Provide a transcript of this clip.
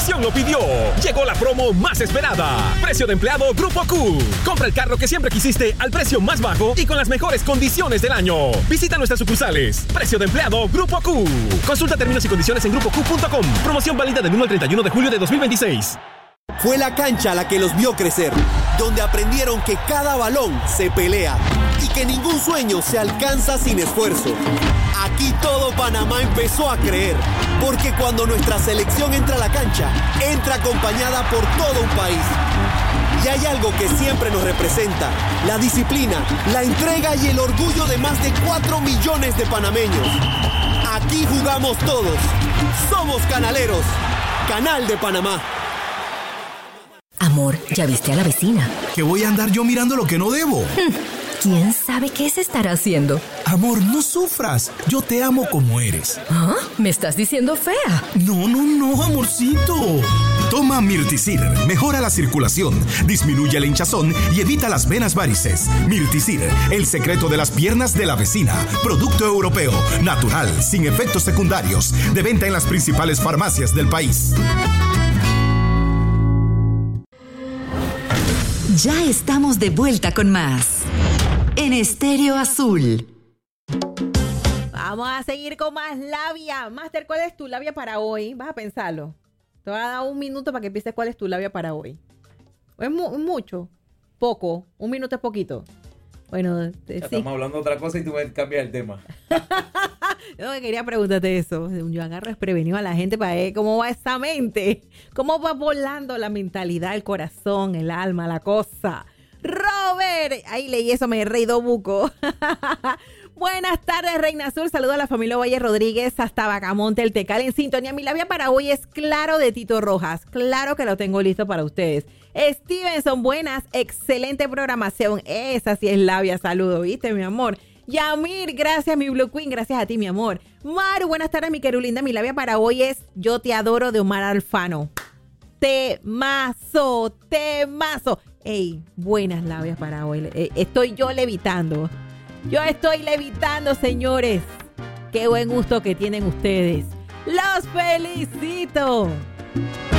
afición lo pidió. Llegó la promo más esperada. Precio de empleado Grupo Q. Compra el carro que siempre quisiste al precio más bajo y con las mejores condiciones del año. Visita nuestras sucursales. Precio de empleado Grupo Q. Consulta términos y condiciones en grupoq.com. Promoción válida del 1 al 31 de julio de 2026. Fue la cancha la que los vio crecer, donde aprendieron que cada balón se pelea y que ningún sueño se alcanza sin esfuerzo. Aquí todo Panamá empezó a creer, porque cuando nuestra selección entra a la cancha, entra acompañada por todo un país. Y hay algo que siempre nos representa: la disciplina, la entrega y el orgullo de más de 4 millones de panameños. Aquí jugamos todos. Somos canaleros. Canal de Panamá. Amor, ¿ya viste a la vecina? ¿Que voy a andar yo mirando lo que no debo? ¿Quién sabe qué se estará haciendo? Amor, no sufras. Yo te amo como eres. ¿Ah? ¿Me estás diciendo fea? No, amorcito. Toma Mirticir. Mejora la circulación, disminuye el hinchazón y evita las venas varices. Mirticir, el secreto de las piernas de la vecina. Producto europeo, natural, sin efectos secundarios. De venta en las principales farmacias del país. Ya estamos de vuelta con más en Estéreo Azul. Vamos a seguir con más labia. Master, ¿cuál es tu labia para hoy? Vas a pensarlo. Te voy a dar un minuto para que pienses cuál es tu labia para hoy. ¿Es mucho? ¿Poco? ¿Un minuto es poquito? Bueno, sí. Estamos hablando de otra cosa y tú cambias el tema. Yo quería preguntarte eso. Yo agarro desprevenido a la gente para ver cómo va esa mente. Cómo va volando la mentalidad, el corazón, el alma, la cosa. Robert, ahí leí eso, me reí do buco. Buenas tardes, Reina Azul. Saludo a la familia Valle Rodríguez hasta Bacamonte, el Tecal, en sintonía. Mi labia para hoy es Claro de Tito Rojas. Claro que lo tengo listo para ustedes. Stevenson, buenas, excelente programación. Esa sí es labia, saludo, ¿viste, mi amor? Yamir, gracias, mi Blue Queen, gracias a ti, mi amor. Maru, buenas tardes, mi querulinda. Mi labia para hoy es Yo te adoro, de Omar Alfano. Temazo. Ey, buenas labias para hoy. Estoy yo levitando. Yo estoy levitando, señores. Qué buen gusto que tienen ustedes. ¡Los felicito!